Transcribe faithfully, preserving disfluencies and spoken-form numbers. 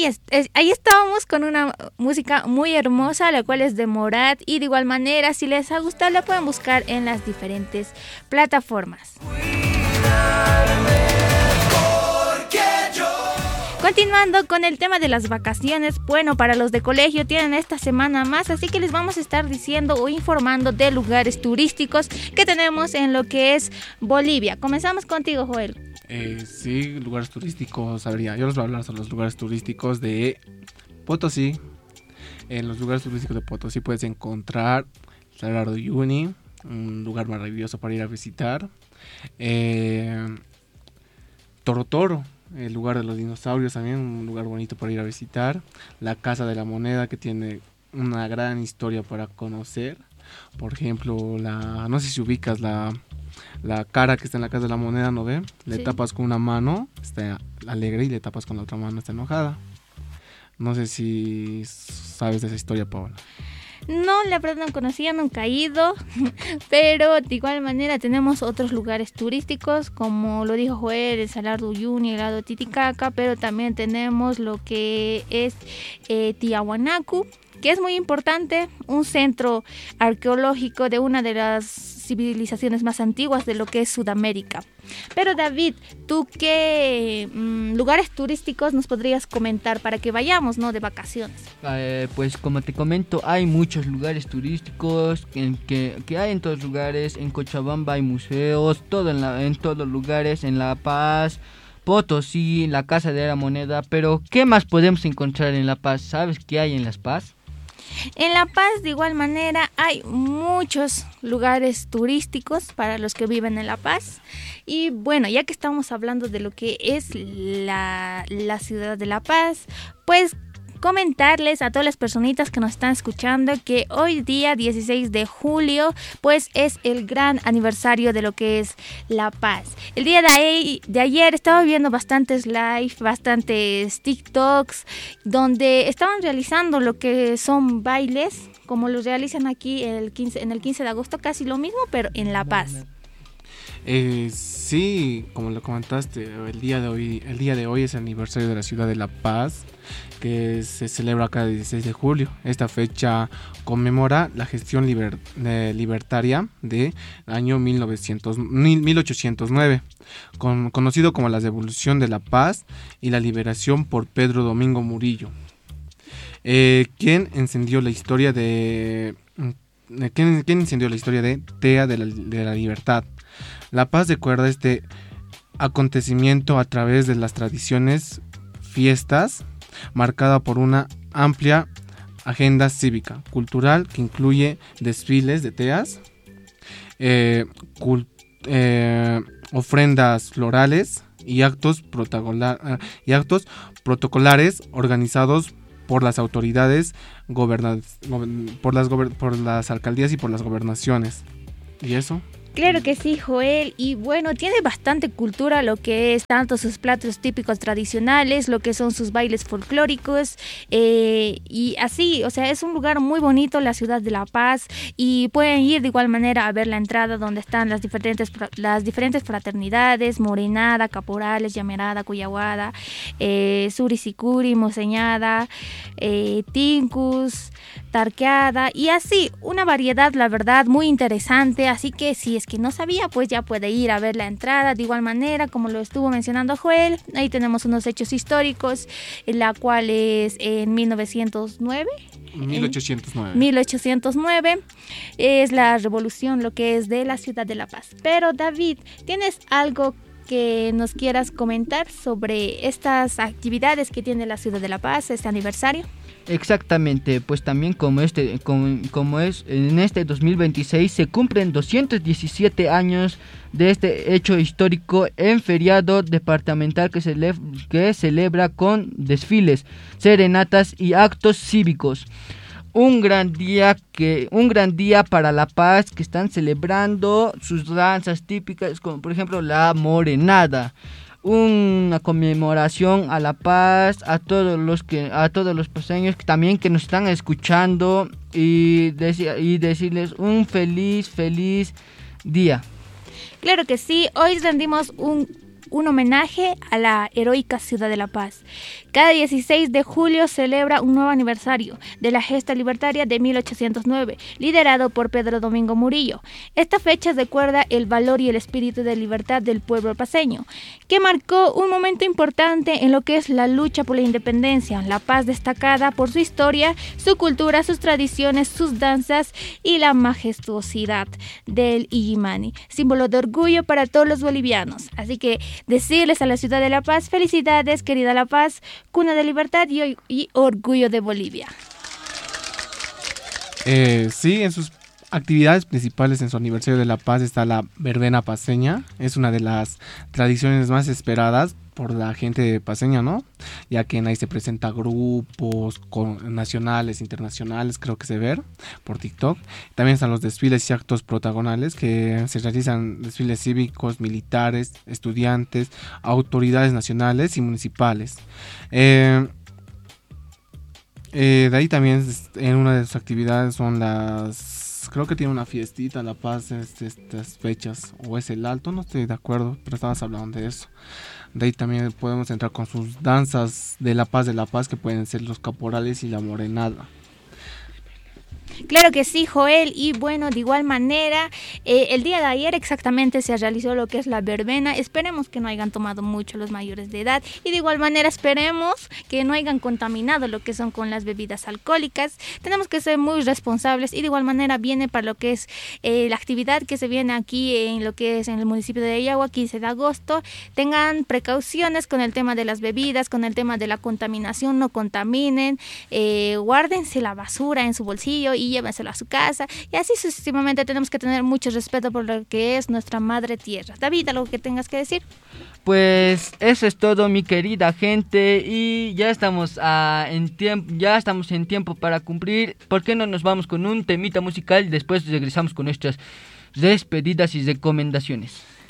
ahí, es, es, ahí estábamos con una música muy hermosa, la cual es de Morat, y de igual manera, si les ha gustado, la pueden buscar en las diferentes plataformas. Continuando con el tema de las vacaciones, bueno, para los de colegio tienen esta semana más, así que les vamos a estar diciendo o informando de lugares turísticos que tenemos en lo que es Bolivia. Comenzamos contigo, Joel. Eh, sí, lugares turísticos, sabría. Yo les voy a hablar sobre los lugares turísticos de Potosí. En los lugares turísticos de Potosí puedes encontrar Salar de Uyuni, un lugar maravilloso para ir a visitar. Eh, Toro Toro, el lugar de los dinosaurios también, un lugar bonito para ir a visitar. La Casa de la Moneda, que tiene una gran historia para conocer. Por ejemplo, la no sé si ubicas la, la cara que está en la Casa de la Moneda, ¿no ve? Le sí. tapas con una mano, está alegre, y le tapas con la otra mano, está enojada. No sé si sabes de esa historia, Paola. No, la verdad no conocía, nunca he ido, pero de igual manera tenemos otros lugares turísticos, como lo dijo Joel, el Salar de Uyuni, el lago Titicaca, pero también tenemos lo que es eh, Tiahuanacu, que es muy importante, un centro arqueológico de una de las civilizaciones más antiguas de lo que es Sudamérica. Pero David, ¿tú qué mmm, lugares turísticos nos podrías comentar para que vayamos, ¿no?, de vacaciones? Eh, pues como te comento, hay muchos lugares turísticos en que, que hay en todos lugares. En Cochabamba hay museos, todo en, la, en todos lugares, en La Paz, Potosí, la Casa de la Moneda. Pero ¿qué más podemos encontrar en La Paz? ¿Sabes qué hay en La Paz? En La Paz, de igual manera, hay muchos lugares turísticos para los que viven en La Paz. Y bueno, ya que estamos hablando de lo que es la, la ciudad de La Paz, pues comentarles a todas las personitas que nos están escuchando que hoy día dieciséis de julio pues es el gran aniversario de lo que es La Paz. El día de, ahí, de ayer estaba viendo bastantes live, bastantes TikToks donde estaban realizando lo que son bailes como los realizan aquí el quince, en el quince de agosto, casi lo mismo pero en La Paz. Eh, sí, como lo comentaste, el día de hoy, el día de hoy es el aniversario de la ciudad de La Paz, que se celebra cada dieciséis de julio. Esta fecha conmemora la gestión liber, eh, libertaria de año mil novecientos, mil ochocientos nueve, con, conocido como la Devolución de La Paz y la liberación por Pedro Domingo Murillo, eh, quien encendió la historia de, eh, quien, quien encendió la historia de Tea de la, de la Libertad. La Paz recuerda este acontecimiento a través de las tradiciones, fiestas, marcada por una amplia agenda cívica, cultural, que incluye desfiles de teas, eh, cult, eh, ofrendas florales y actos, protocolar, y actos protocolares organizados por las autoridades, goberna, por, las, por las alcaldías y por las gobernaciones. ¿Y eso? Claro que sí, Joel, y bueno, tiene bastante cultura lo que es tanto sus platos típicos tradicionales, lo que son sus bailes folclóricos, eh, y así, o sea, es un lugar muy bonito, la ciudad de La Paz, y pueden ir de igual manera a ver la entrada donde están las diferentes las diferentes fraternidades, Morenada, Caporales, Llamerada, Cuyaguada, eh, Suricicuri, Moseñada, eh, Tincus, Tarqueada, y así, una variedad, la verdad, muy interesante, así que si es que no sabía, pues ya puede ir a ver la entrada. De igual manera, como lo estuvo mencionando Joel, ahí tenemos unos hechos históricos, en la cual es en mil novecientos nueve. mil ochocientos nueve. mil ochocientos nueve es la revolución, lo que es de la ciudad de La Paz. Pero David, ¿tienes algo que nos quieras comentar sobre estas actividades que tiene la ciudad de La Paz, este aniversario? Exactamente, pues también como este como, como es en este dos mil veintiséis se cumplen doscientos diecisiete años de este hecho histórico en feriado departamental que se le, que celebra con desfiles, serenatas y actos cívicos. Un gran día que un gran día para La Paz, que están celebrando sus danzas típicas, como por ejemplo la Morenada. Una conmemoración a La Paz, a todos los que a todos los paseños que también que nos están escuchando, y, deci- y decirles un feliz feliz día. Claro que sí, hoy rendimos un un homenaje a la heroica ciudad de La Paz. Cada dieciséis de julio celebra un nuevo aniversario de la gesta libertaria de mil ochocientos nueve, liderado por Pedro Domingo Murillo. Esta fecha recuerda el valor y el espíritu de libertad del pueblo paceño, que marcó un momento importante en lo que es la lucha por la independencia. La Paz destacada por su historia, su cultura, sus tradiciones, sus danzas y la majestuosidad del Illimani, símbolo de orgullo para todos los bolivianos. Así que decirles a la ciudad de La Paz, felicidades, querida La Paz, cuna de libertad y, y orgullo de Bolivia. Eh, sí, en sus actividades principales en su aniversario de La Paz está la verbena paceña. Es una de las tradiciones más esperadas por la gente paceña, ¿no? Ya que en ahí se presenta grupos con, nacionales, internacionales, creo que se ve por TikTok. También están los desfiles y actos protagonales que se realizan, desfiles cívicos, militares, estudiantes, autoridades nacionales y municipales. Eh, eh, de ahí también en una de sus actividades son las... Creo que tiene una fiestita La Paz en este, estas fechas, o es el Alto, no estoy de acuerdo, pero estabas hablando de eso. De ahí también podemos entrar con sus danzas de La Paz de La Paz, que pueden ser los caporales y la morenada. Claro que sí, Joel, y bueno, de igual manera, eh, el día de ayer exactamente se realizó lo que es la verbena. Esperemos que no hayan tomado mucho los mayores de edad y de igual manera esperemos que no hayan contaminado lo que son con las bebidas alcohólicas. Tenemos que ser muy responsables y de igual manera viene para lo que es eh, la actividad que se viene aquí en lo que es en el municipio de Yagua, quince de agosto. Tengan precauciones con el tema de las bebidas, con el tema de la contaminación, no contaminen, eh, guárdense la basura en su bolsillo y llévenselo a su casa y así sucesivamente. Tenemos que tener mucho respeto por lo que es nuestra madre tierra. David, ¿algo que tengas que decir? Pues eso es todo, mi querida gente, y ya estamos a, en tiempo, ya estamos en tiempo para cumplir. ¿Por qué no nos vamos con un temita musical y después regresamos con nuestras despedidas y recomendaciones?